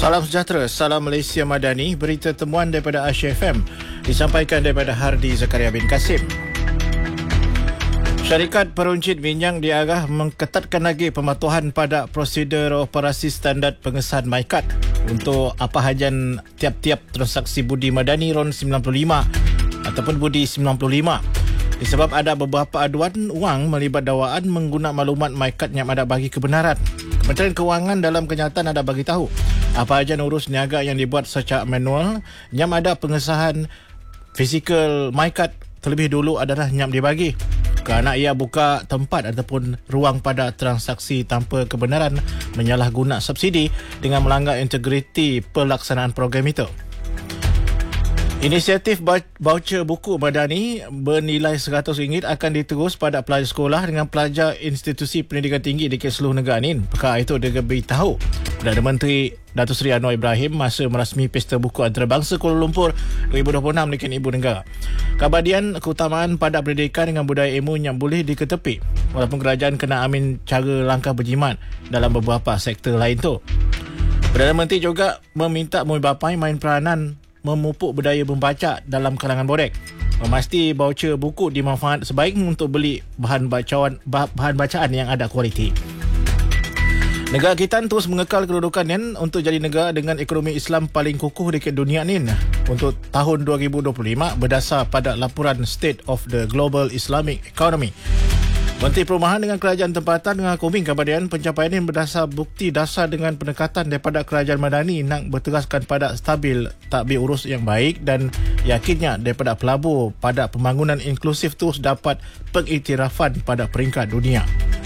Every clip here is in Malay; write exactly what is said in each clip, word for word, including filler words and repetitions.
Salam sejahtera, salam Malaysia Madani. Berita temuan daripada Asia F M disampaikan daripada Hardi Zakaria bin Kasim. Syarikat peruncit minyak diarah mengetatkan lagi pematuhan pada prosedur operasi standard pengesahan MyCard untuk apa hajan tiap-tiap transaksi budi madani R O N sembilan puluh lima ataupun budi sembilan puluh lima. Disebab ada beberapa aduan wang melibat dakwaan menggunakan maklumat MyCard yang ada bagi kebenaran. Kementerian Kewangan dalam kenyataan ada bagi tahu apa hajan urus niaga yang dibuat secara manual yang ada pengesahan fizikal MyCard terlebih dulu adalah nyam dibagi kerana ia buka tempat ataupun ruang pada transaksi tanpa kebenaran menyalahguna subsidi dengan melanggar integriti pelaksanaan program itu. Inisiatif voucher buku madani bernilai seratus ringgit akan diterus pada pelajar sekolah dengan pelajar institusi pendidikan tinggi di seluruh negara ini. Perkara itu diberitahu Perdana Menteri Datuk Seri Anwar Ibrahim masa merasmi Pesta Buku Antarabangsa Kuala Lumpur dua ribu dua puluh enam dengan Ibu Negara. Kabadian keutamaan pada pendidikan dengan budaya ilmu yang boleh diketepi walaupun kerajaan kena amin cara langkah berjimat dalam beberapa sektor lain tu. Perdana Menteri juga meminta muibapai main peranan memupuk budaya membaca dalam kalangan bodek. Memasti voucher buku dimanfaat sebaik untuk beli bahan bacaan bahan bacaan yang ada kualiti. Negara kita terus mengekal kedudukannya untuk jadi negara dengan ekonomi Islam paling kukuh di dunia ni untuk tahun dua ribu dua puluh lima berdasar pada laporan State of the Global Islamic Economy. Menteri Perumahan dengan Kerajaan Tempatan mengakui kabadian pencapaian ini berdasar bukti dasar dengan pendekatan daripada Kerajaan Madani nak berteraskan pada stabil tadbir urus yang baik dan yakinnya daripada pelabur pada pembangunan inklusif terus dapat pengiktirafan pada peringkat dunia.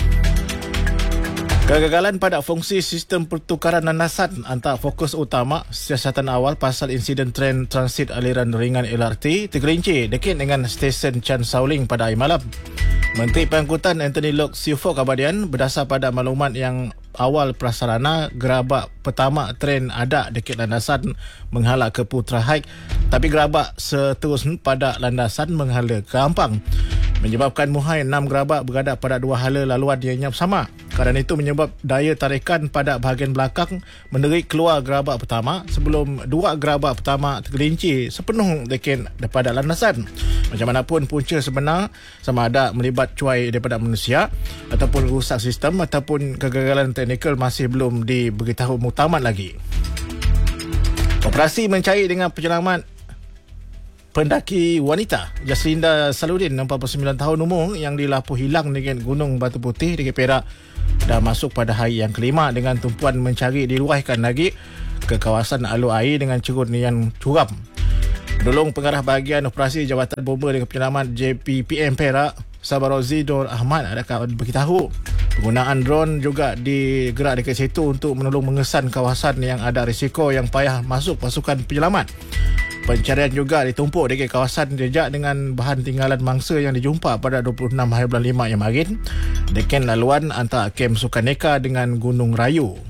Kegagalan pada fungsi sistem pertukaran landasan antara fokus utama siasatan awal pasal insiden tren transit aliran ringan L R T tergelincir dekat dengan stesen Chan Sauling pada hari malam. Menteri Pengangkutan Anthony Lok Siufo kabadian berdasar pada maklumat yang awal prasarana gerabak pertama tren ada dekat landasan menghala ke Putra Haik tapi gerabak seterusnya pada landasan menghala ke Ampang menyebabkan muhai enam gerabak berada pada dua hala laluan yang sama. Kerana itu menyebab daya tarikan pada bahagian belakang menderik keluar gerabak pertama sebelum dua gerabak pertama tergelincir sepenuh dekat daripada landasan. Macam mana pun punca sebenar sama ada melibat cuai daripada manusia ataupun rusak sistem ataupun kegagalan teknikal masih belum diberitahu muktamad lagi. Operasi mencari dengan penyelamat pendaki wanita Jaslinda Saludin empat puluh sembilan tahun umur yang dilaporkan hilang dengan Gunung Batu Putih di Perak dah masuk pada hari yang kelima dengan tumpuan mencari diluahkan lagi ke kawasan alur air dengan cerun yang curam. Penolong pengarah bahagian operasi Jabatan Bomba dengan Penyelamat J P P M Perak Sabarozi Nur Ahmad akan beritahu penggunaan drone juga digerak dekat situ untuk menolong mengesan kawasan yang ada risiko yang payah masuk pasukan penyelamat. Pencarian juga ditumpuk dekat kawasan jejak dengan bahan tinggalan mangsa yang dijumpa pada dua puluh enam hari bulan lima yang marin dekat laluan antara kem Sukaneka dengan Gunung Rayu.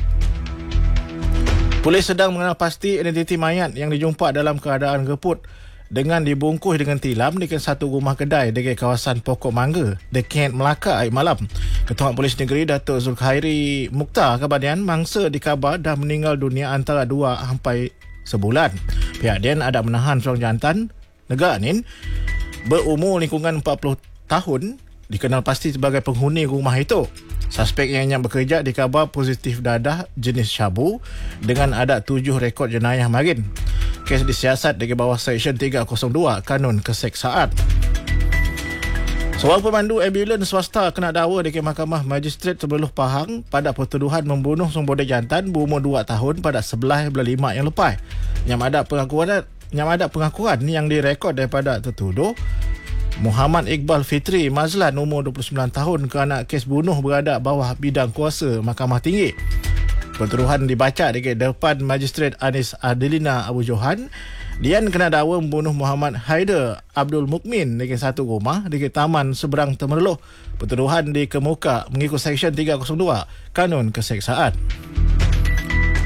Polis sedang mengenal pasti identiti mayat yang dijumpa dalam keadaan reput dengan dibungkus dengan tilam dekat satu rumah kedai dekat kawasan Pokok Mangga dekat Melaka hari malam. Ketua Polis Negeri Datuk Zulkhairi Mukhtar kabadian mangsa dikabar dah meninggal dunia antara dua sampai sebulan. Pihak dia ada menahan seorang jantan negara ni berumur lingkungan empat puluh tahun dikenal pasti sebagai penghuni rumah itu. Suspek yang yang bekerja dikabar positif dadah jenis syabu dengan ada tujuh rekod jenayah marin. Kes disiasat di bawah Seksyen tiga kosong dua Kanun Keseksaan. Seorang pemandu ambulans swasta kena dakwa di Mahkamah Magistrate Tebeluh Pahang pada pertuduhan membunuh seorang budak jantan berumur dua tahun pada sebelas bulan lima yang lepas. Yang ada pengakuan yang ada pengakuan yang direkod daripada tertuduh Muhammad Iqbal Fitri Mazlan umur dua puluh sembilan tahun kerana kes bunuh berada bawah bidang kuasa Mahkamah Tinggi. Pertuduhan dibaca di depan Magistrate Anis Adelina Abu Johan. Dian kena dakwa membunuh Muhammad Haider Abdul Mukmin di satu rumah di Taman Seberang Temerloh. Pertuduhan dikemuka mengikut Seksyen tiga kosong dua Kanun Keseksaan.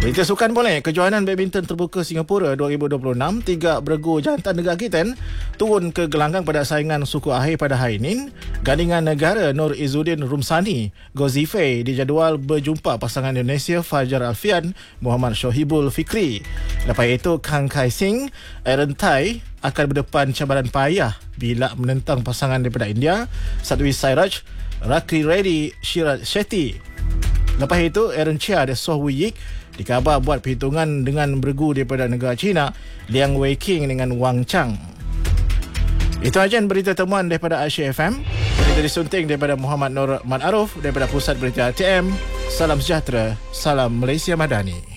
Berita sukan boleh. Kejohanan badminton terbuka Singapura dua ribu dua puluh enam, tiga bergu jantan negara Kiten turun ke gelanggang pada saingan suku akhir pada hari ini. Gandingan negara Nur Izzuddin Rumsani Gozife dijadual berjumpa pasangan Indonesia Fajar Alfian Muhammad Shohibul Fikri. Lepas itu Kang Kai Sing Aaron Tai akan berdepan cabaran payah bila menentang pasangan daripada India Satwi Sairaj Rakhi Reddy Shiraj Shetty. Lepas itu Aaron Chia dan Soh Wui Yik dikabar buat perhitungan dengan bergu daripada negara China Liang Weiqing dengan Wang Chang. Itu aja berita temuan daripada Aisyah F M. Berita disunting daripada Muhammad Nur Mat Aruf daripada Pusat Berita A T M. Salam sejahtera, salam Malaysia Madani.